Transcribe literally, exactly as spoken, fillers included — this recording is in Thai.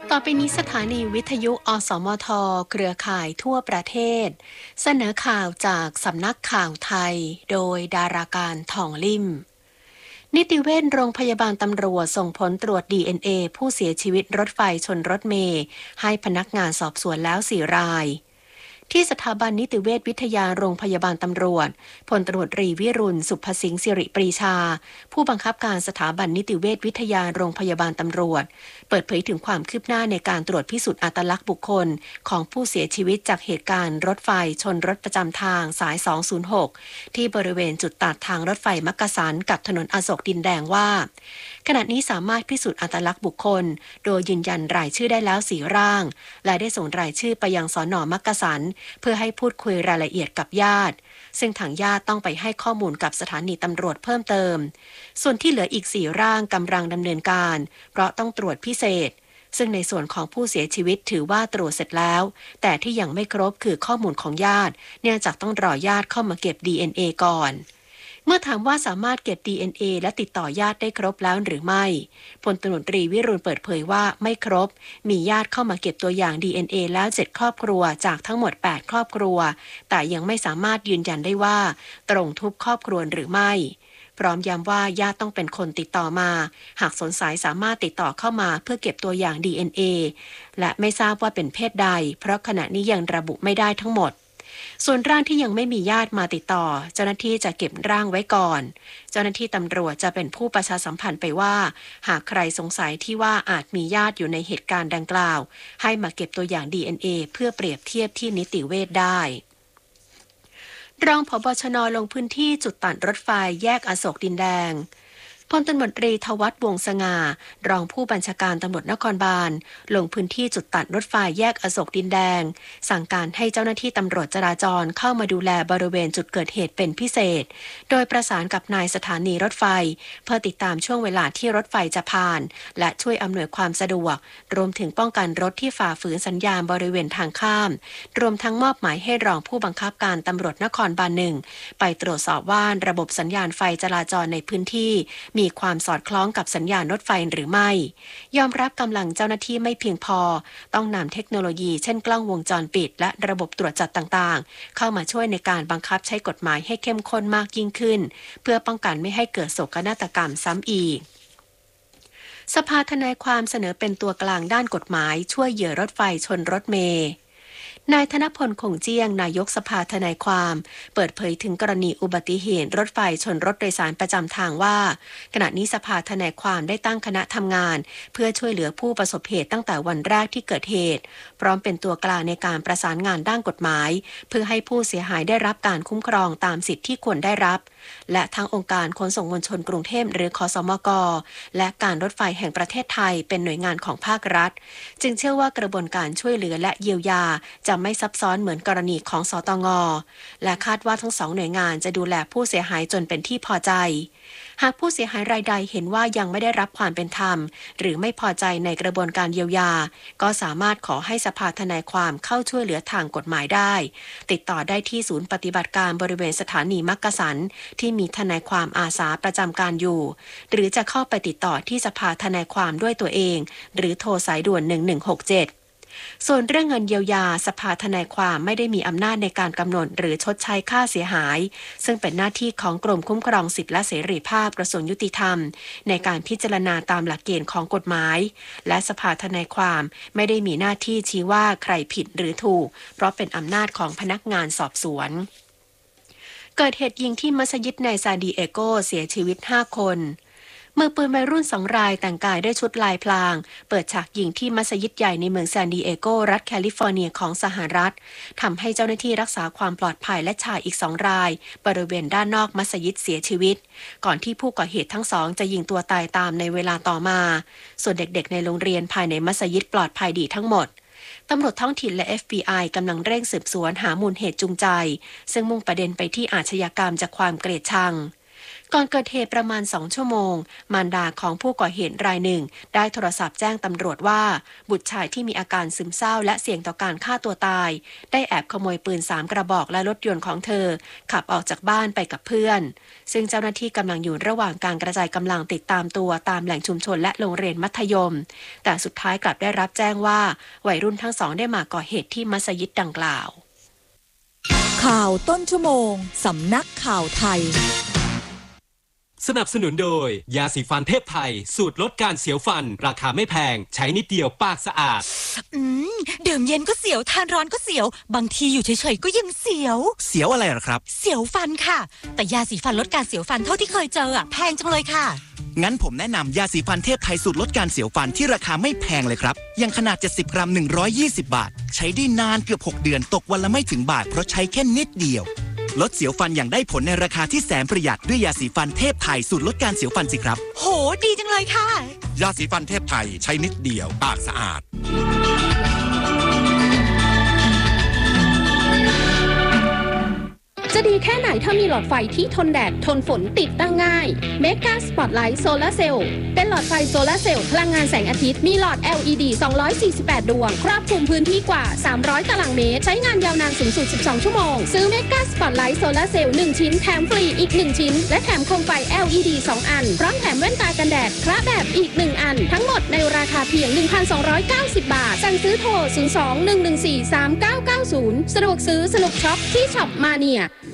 ต่อไปนี้สถานีวิทยุอสมทเครือข่ายทั่วประเทศเสนอข่าวจากสำนักข่าวไทยโดยดาราการทองลิ่มนิติเวชโรงพยาบาลตำรวจส่งผลตรวจ ดี เอ็น เอ ผู้เสียชีวิตรถไฟชนรถเมล์ให้พนักงานสอบสวนแล้วสี่รายที่สถาบันนิติเวชวิทยาโรงพยาบาลตำรวจพลตรวจตรีวิรุณสุภสิงห์สิริปรีชาผู้บังคับการสถาบันนิติเวชวิทยาโรงพยาบาลตำรวจเปิดเผยถึงความคืบหน้าในการตรวจพิสูจน์อัตลักษณ์บุคคลของผู้เสียชีวิตจากเหตุการณ์รถไฟชนรถประจำทางสายสองศูนย์หกที่บริเวณจุดตัดทางรถไฟมักกะสันกับถนนอโศกดินแดงว่าขณะนี้สามารถพิสูจน์อัตลักษณ์บุคคลโดยยืนยันรายชื่อได้แล้วสี่ร่างและได้ส่งรายชื่อไปยังสน.มักกะสันเพื่อให้พูดคุยรายละเอียดกับญาติซึ่งทางญาติต้องไปให้ข้อมูลกับสถานีตำรวจเพิ่มเติมส่วนที่เหลืออีกสี่ร่างกำลังดำเนินการเพราะต้องตรวจพิเศษซึ่งในส่วนของผู้เสียชีวิตถือว่าตรวจเสร็จแล้วแต่ที่ยังไม่ครบคือข้อมูลของญาติเนื่องจากต้องรอญาติเข้ามาเก็บ ดี เอ็น เอ ก่อนเมื่อถามว่าสามารถเก็บ ดี เอ็น เอ และติดต่อญาติได้ครบแล้วหรือไม่พลตำรวจตรีวิรุณเปิดเผยว่าไม่ครบมีญาติเข้ามาเก็บตัวอย่าง ดี เอ็น เอ แล้วเจ็ดครอบครัวจากทั้งหมดแปดครอบครัวแต่ยังไม่สามารถยืนยันได้ว่าตรงทุกครอบครัวหรือไม่พร้อมย้ำว่าญาติต้องเป็นคนติดต่อมาหากสงสัยสามารถติดต่อเข้ามาเพื่อเก็บตัวอย่าง ดี เอ็น เอ และไม่ทราบว่าเป็นเพศใดเพราะขณะนี้ยังระบุไม่ได้ทั้งหมดส่วนร่างที่ยังไม่มีญาติมาติดต่อเจ้าหน้าที่จะเก็บร่างไว้ก่อนเจ้าหน้าที่ตำรวจจะเป็นผู้ประชาสัมพันธ์ไปว่าหากใครสงสัยที่ว่าอาจมีญาติอยู่ในเหตุการณ์ดังกล่าวให้มาเก็บตัวอย่าง ดี เอ็น เอ เพื่อเปรียบเทียบที่นิติเวชได้รองผบ.ชน.ลงพื้นที่จุดตัดรถไฟแยกอโศกดินแดงพลตำรวจตรีทวัฒน์วงศ์สง่ารองผู้บัญชาการตำรวจนครบาลลงพื้นที่จุดตัดรถไฟแยกอโศกดินแดงสั่งการให้เจ้าหน้าที่ตำรวจจราจรเข้ามาดูแลบริเวณจุดเกิดเหตุเป็นพิเศษโดยประสานกับนายสถานีรถไฟเพื่อติดตามช่วงเวลาที่รถไฟจะผ่านและช่วยอำนวยความสะดวกรวมถึงป้องกันรถที่ฝ่าฝืนสัญญาณบริเวณทางข้ามรวมทั้งมอบหมายให้รองผู้บังคับการตำรวจนครบาลหนึ่งไปตรวจสอบว่าระบบสัญญาณไฟจราจรในพื้นที่มีความสอดคล้องกับสัญญาณรถไฟหรือไม่ยอมรับกำลังเจ้าหน้าที่ไม่เพียงพอต้องนำเทคโนโลยีเช่นกล้องวงจรปิดและระบบตรวจจับต่างๆเข้ามาช่วยในการบังคับใช้กฎหมายให้เข้มข้นมากยิ่งขึ้นเพื่อป้องกันไม่ให้เกิดโศกนาฏกรรมซ้ำอีกสภาทนายความเสนอเป็นตัวกลางด้านกฎหมายช่วยเหยื่อรถไฟชนรถเมล์นายธนพลคงเจียงนายกสภาทนายความเปิดเผยถึงกรณีอุบัติเหตุรถไฟชนรถโดยสารประจำทางว่าขณะนี้สภาทนายความได้ตั้งคณะทำงานเพื่อช่วยเหลือผู้ประสบเหตุตั้งแต่วันแรกที่เกิดเหตุพร้อมเป็นตัวกลางในการประสานงานด้านกฎหมายเพื่อให้ผู้เสียหายได้รับการคุ้มครองตามสิทธิที่ควรได้รับและทางองค์การขนส่งมวลชนกรุงเทพหรือคสมกและการรถไฟแห่งประเทศไทยเป็นหน่วยงานของภาครัฐจึงเชื่อว่ากระบวนการช่วยเหลือและเยียวยาจะไม่ซับซ้อนเหมือนกรณีของสตง.และคาดว่าทั้งสองหน่วยงานจะดูแลผู้เสียหายจนเป็นที่พอใจหากผู้เสียหายรายใดเห็นว่ายังไม่ได้รับความเป็นธรรมหรือไม่พอใจในกระบวนการเยียวยาก็สามารถขอให้สภาทนายความเข้าช่วยเหลือทางกฎหมายได้ติดต่อได้ที่ศูนย์ปฏิบัติการบริเวณสถานีมักกะสันที่มีทนายความอาสาประจำการอยู่หรือจะเข้าไปติดต่อที่สภาทนายความด้วยตัวเองหรือโทรสายด่วนหนึ่งหนึ่งหกเจ็ดส่วนเรื่องเงินเยียวยาสภาทนายความไม่ได้มีอำนาจในการกำหนดหรือชดใช้ค่าเสียหายซึ่งเป็นหน้าที่ของกรมคุ้มครองสิทธิและเสรีภาพกระทรวงยุติธรรมในการพิจารณาตามหลักเกณฑ์ของกฎหมายและสภาทนายความไม่ได้มีหน้าที่ชี้ว่าใครผิดหรือถูกเพราะเป็นอำนาจของพนักงานสอบสวนเกิดเหตุยิงที่มัสยิดในซานดิเอโกเสียชีวิตห้าคนมือปืนวัยรุ่นสองรายแต่งกายด้วยชุดลายพลางเปิดฉากยิงที่มัสยิดใหญ่ในเมืองซานดิเอโกรัฐแคลิฟอร์เนียของสหรัฐทำให้เจ้าหน้าที่รักษาความปลอดภัยและชายอีกสองรายบริเวณด้านนอกมัสยิดเสียชีวิตก่อนที่ผู้ก่อเหตุทั้งสองจะยิงตัวตายตามในเวลาต่อมาส่วนเด็กๆในโรงเรียนภายในมัสยิดปลอดภัยดีทั้งหมดตำรวจท้องถิ่นและ เอฟ บี ไอ กำลังเร่งสืบสวนหามูลเหตุจูงใจซึ่งมุ่งประเด็นไปที่อาชญากรรมจากความเกลียดชังก่อนเกิดเหตุประมาณสองชั่วโมงมารดาของผู้ก่อเหตุรายหนึ่งได้โทรศัพท์แจ้งตำรวจว่าบุตรชายที่มีอาการซึมเศร้าและเสี่ยงต่อการฆ่าตัวตายได้แอบขโมยปืนสามกระบอกและรถยนต์ของเธอขับออกจากบ้านไปกับเพื่อนซึ่งเจ้าหน้าที่กำลังอยู่ระหว่างการกระจายกำลังติดตามตัวตามแหล่งชุมชนและโรงเรียนมัธยมแต่สุดท้ายกลับได้รับแจ้งว่าวัยรุ่นทั้งสองได้มาก่อเหตุที่มัสยิดดังกล่าวข่าวต้นชั่วโมงสำนักข่าวไทยสนับสนุนโดยยาสีฟันเทพไทยสูตรลดการเสียวฟันราคาไม่แพงใช้นิดเดียวปากสะอาดอืมดื่มเย็นก็เสียวทานร้อนก็เสียวบางทีอยู่เฉยๆก็ยังเสียวเสียวอะไรหรอครับเสียวฟันค่ะแต่ยาสีฟันลดการเสียวฟันเท่าที่เคยเจออ่ะแพงจังเลยค่ะงั้นผมแนะนำยาสีฟันเทพไทยสูตรลดการเสียวฟันที่ราคาไม่แพงเลยครับยังขนาดเจ็ดสิบกรัมหนึ่งร้อยยี่สิบบาทใช้ได้นานเกือบหกเดือนตกวันละไม่ถึงบาทเพราะใช้แค่นิดเดียวลดเสียวฟันอย่างได้ผลในราคาที่แสนประหยัดด้วยยาสีฟันเทพไทยสูตรลดการเสียวฟันสิครับโหดีจังเลยค่ะยาสีฟันเทพไทยใช้นิดเดียวปากสะอาดจะดีแค่ไหนถ้ามีหลอดไฟที่ทนแดดทนฝนติดตั้งง่าย Mega Spotlight Solar Cell เป็นหลอดไฟโซลาร์เซลล์พลังงานแสงอาทิตย์มีหลอด แอล อี ดี สองร้อยสี่สิบแปด ดวงครอบคลุมพื้นที่กว่าสามร้อยตารางเมตรใช้งานยาวนานสูงสุดสิบสองชั่วโมงซื้อ Mega Spotlight Solar Cell หนึ่งชิ้นแถมฟรีอีกหนึ่งชิ้นและแถมโคมไฟ แอล อี ดี สองอันพร้อมแถมแว่นตากันแดดพระแบบอีกหนึ่งอันทั้งหมดในราคาเพียง หนึ่งพันสองร้อยเก้าสิบ บาทสั่งซื้อโทรศูนย์ สอง หนึ่ง หนึ่ง สี่ สาม เก้า เก้า ศูนย์สะดวกซื้อสนุกช็อปที่ช็อปมาเนีย